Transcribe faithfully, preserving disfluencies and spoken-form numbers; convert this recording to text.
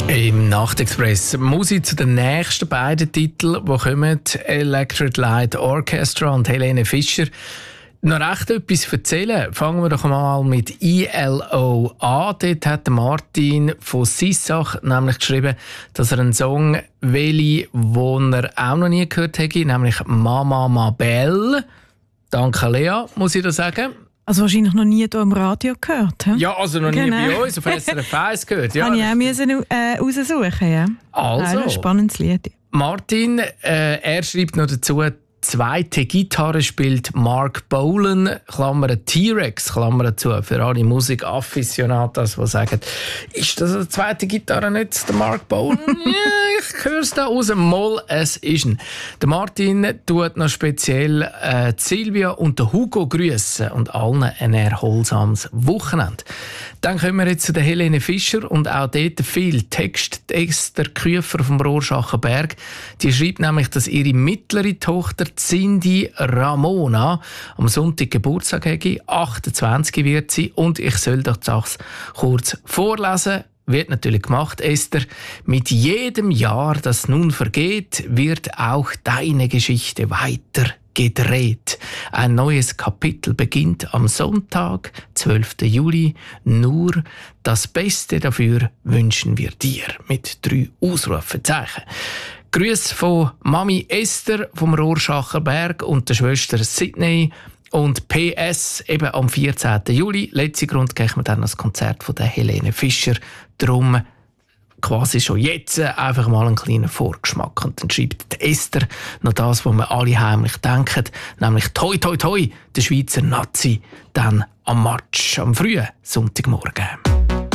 Im Nachtexpress Musik zu den nächsten beiden Titeln, die kommen: Electric Light Orchestra und Helene Fischer. Noch recht etwas erzählen. Fangen wir doch mal mit I L O an. Dort hat Martin von Sissach nämlich geschrieben, dass er einen Song will, den er auch noch nie gehört hätte, nämlich «Mama Mabel». Danke, Lea, muss ich da sagen. Also wahrscheinlich noch nie hier im Radio gehört. He? Ja, also noch genau. nie bei uns auf S R F eins gehört. Ja, habe ich auch müssen, äh, raussuchen. Ja. Also, ein spannendes Lied. Martin, äh, er schreibt noch dazu, zweite Gitarre spielt Mark Bolan, Klammer T-Rex, Klammer zu, für alle Musikafficionados, die sagen, ist das eine zweite Gitarre nicht der Mark Bolan? Ja, ich höre es da aus dem Moll, es ist ein. Der Martin tut noch speziell äh, Silvia und der Hugo grüßen und allen ein erholsames Wochenende. Dann kommen wir jetzt zu der Helene Fischer und auch dort viel Text. Esther Küfer vom Rorschacher Berg, die schreibt nämlich, dass ihre mittlere Tochter Cindy Ramona am Sonntag Geburtstag hat, achtundzwanzig wird sie, und ich soll doch das kurz vorlesen. Wird natürlich gemacht, Esther. Mit jedem Jahr, das nun vergeht, wird auch deine Geschichte weiter gedreht. Ein neues Kapitel beginnt am Sonntag, zwölften Juli. Nur das Beste dafür wünschen wir dir. Mit drei Ausrufezeichen. Grüße von Mami Esther vom Rorschacher Berg und der Schwester Sydney. Und P S, eben am vierzehnten Juli, letzter Grund, gehen wir dann das Konzert von der Helene Fischer. Darum quasi schon jetzt einfach mal einen kleinen Vorgeschmack. Und dann schreibt die Esther noch das, was wir alle heimlich denken, nämlich «Toi, toi, toi», der Schweizer Nazi, dann am Match, am frühen Sonntagmorgen.